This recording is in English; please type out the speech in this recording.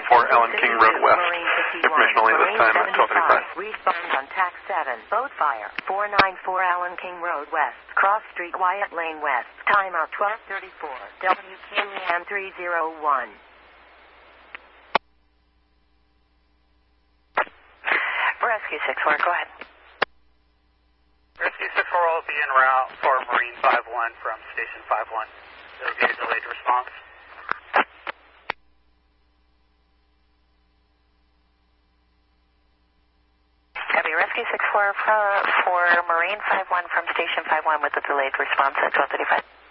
Allen King Road West. Information only this time at 12:35. Respond on TAC 7. Boat fire. 494 Allen King Road West. Cross Street, Wyatt Lane West. Timeout 12:34. WQAM 301. Rescue 6-4, go ahead. Rescue 6-4 will be en route for Marine 5-1 from Station 5-1. There will be a delayed response. Copy, Rescue 6-4 for Marine 5-1 from Station 5-1 with a delayed response at 12:35.